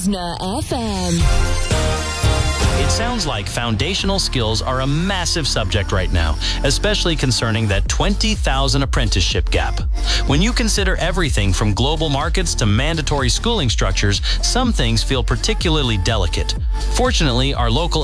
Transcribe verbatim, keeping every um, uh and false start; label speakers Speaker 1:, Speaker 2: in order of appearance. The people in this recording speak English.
Speaker 1: Listener F M.
Speaker 2: It sounds like foundational skills are a massive subject right now, especially concerning that twenty thousand apprenticeship gap. When you consider everything from global markets to mandatory schooling structures, some things feel particularly delicate. Fortunately, our local